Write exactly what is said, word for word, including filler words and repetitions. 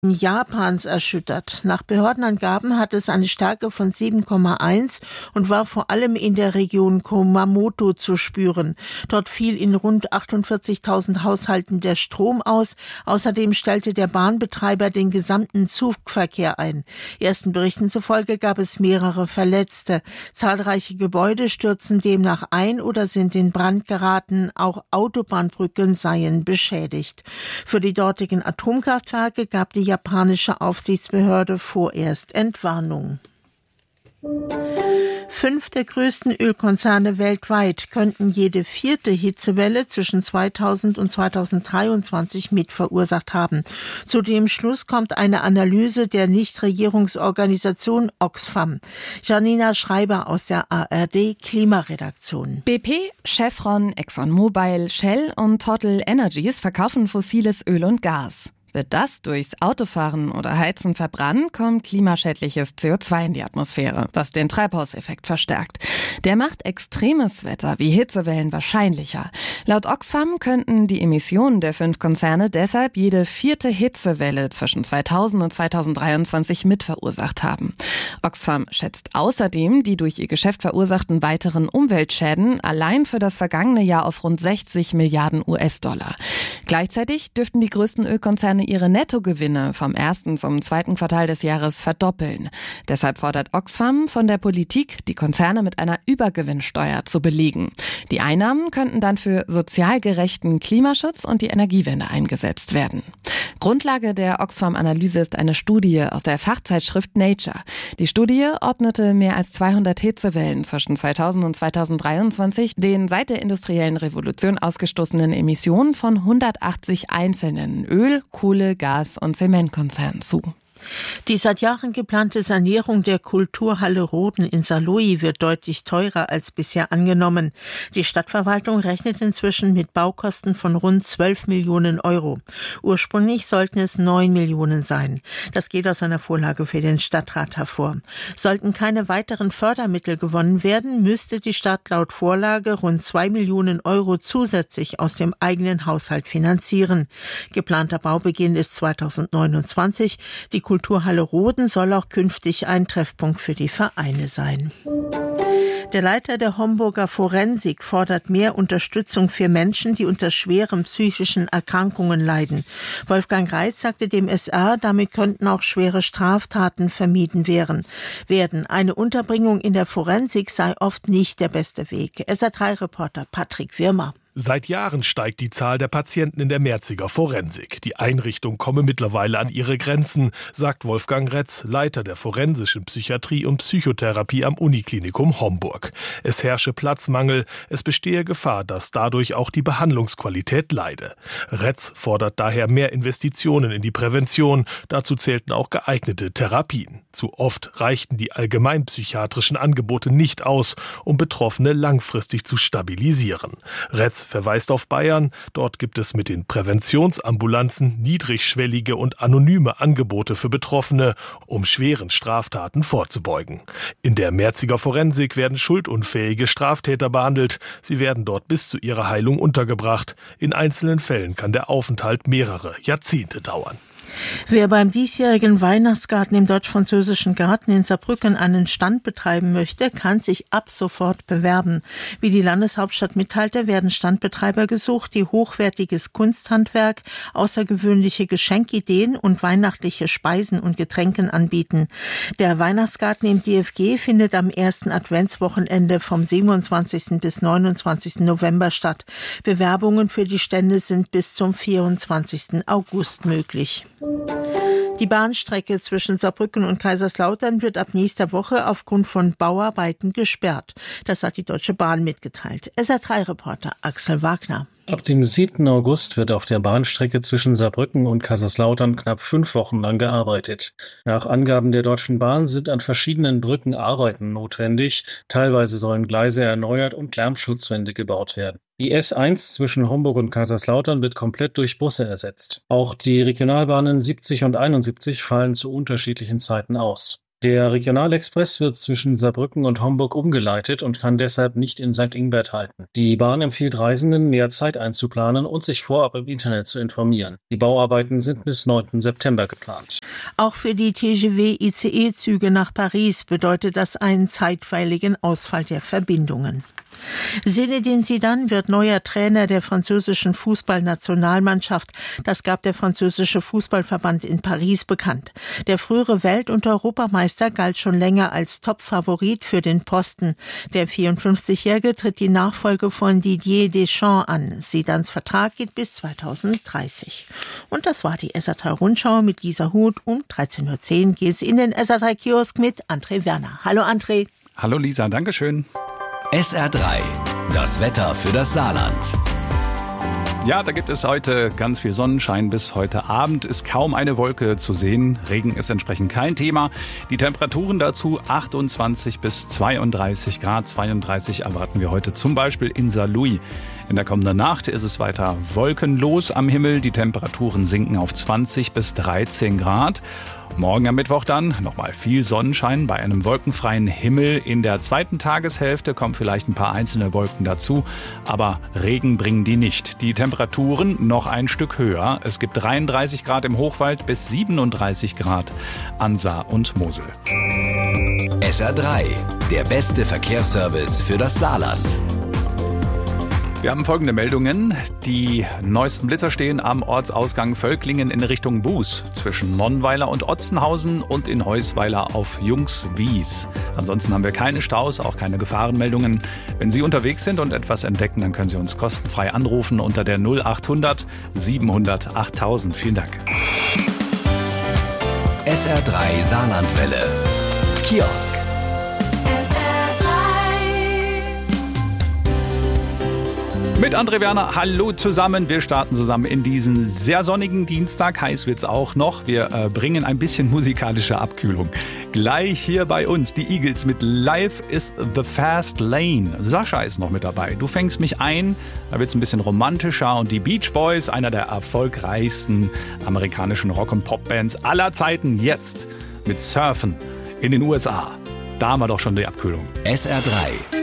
Japans erschüttert. Nach Behördenangaben hatte es eine Stärke von sieben Komma eins und war vor allem in der Region Kumamoto zu spüren. Dort fiel in rund achtundvierzigtausend Haushalten der Strom aus. Außerdem stellte der Bahnbetreiber den gesamten Zugverkehr ein. Ersten Berichten zufolge gab es mehrere Verletzte. Zahlreiche Gebäude stürzen demnach ein oder sind in Brand geraten. Auch Autobahnbrücken seien beschädigt. Für die dortigen Atomkraftwerke gab die japanische Aufsichtsbehörde vorerst Entwarnung. Fünf der größten Ölkonzerne weltweit könnten jede vierte Hitzewelle zwischen zweitausend und zweitausenddreiundzwanzig mit verursacht haben. Zu dem Schluss kommt eine Analyse der Nichtregierungsorganisation Oxfam. Janina Schreiber aus der A R D Klimaredaktion. B P, Chevron, ExxonMobil, Shell und Total Energies verkaufen fossiles Öl und Gas. Wird das durchs Autofahren oder Heizen verbrannt, kommt klimaschädliches C O zwei in die Atmosphäre, was den Treibhauseffekt verstärkt. Der macht extremes Wetter wie Hitzewellen wahrscheinlicher. Laut Oxfam könnten die Emissionen der fünf Konzerne deshalb jede vierte Hitzewelle zwischen zweitausend und zweitausenddreiundzwanzig mit verursacht haben. Oxfam schätzt außerdem die durch ihr Geschäft verursachten weiteren Umweltschäden allein für das vergangene Jahr auf rund sechzig Milliarden U S-Dollar. Gleichzeitig dürften die größten Ölkonzerne ihre Nettogewinne vom ersten zum zweiten Quartal des Jahres verdoppeln. Deshalb fordert Oxfam von der Politik, die Konzerne mit einer Übergewinnsteuer zu belegen. Die Einnahmen könnten dann für sozial gerechten Klimaschutz und die Energiewende eingesetzt werden. Grundlage der Oxfam-Analyse ist eine Studie aus der Fachzeitschrift Nature. Die Studie ordnete mehr als zweihundert Hitzewellen zwischen zweitausend und zweitausenddreiundzwanzig den seit der industriellen Revolution ausgestoßenen Emissionen von hundertachtzig einzelnen Öl-, Kohle-, Gas- und Zementkonzernen zu. Die seit Jahren geplante Sanierung der Kulturhalle Rhoden in Saarlouis wird deutlich teurer als bisher angenommen. Die Stadtverwaltung rechnet inzwischen mit Baukosten von rund zwölf Millionen Euro. Ursprünglich sollten es neun Millionen sein. Das geht aus einer Vorlage für den Stadtrat hervor. Sollten keine weiteren Fördermittel gewonnen werden, müsste die Stadt laut Vorlage rund zwei Millionen Euro zusätzlich aus dem eigenen Haushalt finanzieren. Geplanter Baubeginn ist zweitausendneunundzwanzig. Die Kulturhalle Rhoden soll auch künftig ein Treffpunkt für die Vereine sein. Der Leiter der Homburger Forensik fordert mehr Unterstützung für Menschen, die unter schweren psychischen Erkrankungen leiden. Wolfgang Reitz sagte dem S R, damit könnten auch schwere Straftaten vermieden werden. Eine Unterbringung in der Forensik sei oft nicht der beste Weg. S R drei Reporter Patrick Wirmer. Seit Jahren steigt die Zahl der Patienten in der Merziger Forensik. Die Einrichtung komme mittlerweile an ihre Grenzen, sagt Wolfgang Retz, Leiter der forensischen Psychiatrie und Psychotherapie am Uniklinikum Homburg. Es herrsche Platzmangel, es bestehe Gefahr, dass dadurch auch die Behandlungsqualität leide. Retz fordert daher mehr Investitionen in die Prävention, dazu zählten auch geeignete Therapien. Zu oft reichten die allgemeinpsychiatrischen Angebote nicht aus, um Betroffene langfristig zu stabilisieren. Retz verweist auf Bayern. Dort gibt es mit den Präventionsambulanzen niedrigschwellige und anonyme Angebote für Betroffene, um schweren Straftaten vorzubeugen. In der Merziger Forensik werden schuldunfähige Straftäter behandelt. Sie werden dort bis zu ihrer Heilung untergebracht. In einzelnen Fällen kann der Aufenthalt mehrere Jahrzehnte dauern. Wer beim diesjährigen Weihnachtsgarten im Deutsch-Französischen Garten in Saarbrücken einen Stand betreiben möchte, kann sich ab sofort bewerben. Wie die Landeshauptstadt mitteilte, werden Standbetreiber gesucht, die hochwertiges Kunsthandwerk, außergewöhnliche Geschenkideen und weihnachtliche Speisen und Getränken anbieten. Der Weihnachtsgarten im D F G findet am ersten Adventswochenende vom siebenundzwanzigsten bis neunundzwanzigsten November statt. Bewerbungen für die Stände sind bis zum vierundzwanzigsten August möglich. Die Bahnstrecke zwischen Saarbrücken und Kaiserslautern wird ab nächster Woche aufgrund von Bauarbeiten gesperrt. Das hat die Deutsche Bahn mitgeteilt. S R drei Reporter Axel Wagner. Ab dem siebten August wird auf der Bahnstrecke zwischen Saarbrücken und Kaiserslautern knapp fünf Wochen lang gearbeitet. Nach Angaben der Deutschen Bahn sind an verschiedenen Brücken Arbeiten notwendig. Teilweise sollen Gleise erneuert und Lärmschutzwände gebaut werden. Die S eins zwischen Homburg und Kaiserslautern wird komplett durch Busse ersetzt. Auch die Regionalbahnen siebzig und einundsiebzig fallen zu unterschiedlichen Zeiten aus. Der Regionalexpress wird zwischen Saarbrücken und Homburg umgeleitet und kann deshalb nicht in Sankt Ingbert halten. Die Bahn empfiehlt Reisenden, mehr Zeit einzuplanen und sich vorab im Internet zu informieren. Die Bauarbeiten sind bis neunten September geplant. Auch für die T G V-I C E-Züge nach Paris bedeutet das einen zeitweiligen Ausfall der Verbindungen. Zinedine Zidane wird neuer Trainer der französischen Fußballnationalmannschaft. Das gab der französische Fußballverband in Paris bekannt. Der frühere Welt- und Europameister galt schon länger als Top-Favorit für den Posten. Der vierundfünfzigjährige tritt die Nachfolge von Didier Deschamps an. Zidanes Vertrag geht bis zweitausenddreißig. Und das war die S R drei Rundschau mit Lisa Huth. Um dreizehn Uhr zehn geht es in den S R drei Kiosk mit André Werner. Hallo André. Hallo Lisa, Dankeschön. S R drei, das Wetter für das Saarland. Ja, da gibt es heute ganz viel Sonnenschein. Bis heute Abend ist kaum eine Wolke zu sehen. Regen ist entsprechend kein Thema. Die Temperaturen dazu achtundzwanzig bis zweiunddreißig Grad. zweiunddreißig erwarten wir heute zum Beispiel in Saarlouis. In der kommenden Nacht ist es weiter wolkenlos am Himmel. Die Temperaturen sinken auf zwanzig bis dreizehn Grad. Morgen am Mittwoch dann nochmal viel Sonnenschein bei einem wolkenfreien Himmel. In der zweiten Tageshälfte kommen vielleicht ein paar einzelne Wolken dazu, aber Regen bringen die nicht. Die Temperaturen noch ein Stück höher. Es gibt dreiunddreißig Grad im Hochwald bis siebenunddreißig Grad an Saar und Mosel. S R drei, der beste Verkehrsservice für das Saarland. Wir haben folgende Meldungen. Die neuesten Blitzer stehen am Ortsausgang Völklingen in Richtung Buß zwischen Nonnweiler und Otzenhausen und in Heusweiler auf Jungswies. Ansonsten haben wir keine Staus, auch keine Gefahrenmeldungen. Wenn Sie unterwegs sind und etwas entdecken, dann können Sie uns kostenfrei anrufen unter der null achthundert siebenhundert achttausend. Vielen Dank. S R drei Saarlandwelle. Kiosk. Mit André Werner, hallo zusammen. Wir starten zusammen in diesen sehr sonnigen Dienstag. Heiß wird's auch noch. Wir äh, bringen ein bisschen musikalische Abkühlung. Gleich hier bei uns die Eagles mit Life is the Fast Lane. Sascha ist noch mit dabei. Du fängst mich ein. Da wird's ein bisschen romantischer. Und die Beach Boys, einer der erfolgreichsten amerikanischen Rock- und Popbands aller Zeiten, jetzt mit Surfen in den U S A. Da haben wir doch schon die Abkühlung. S R drei.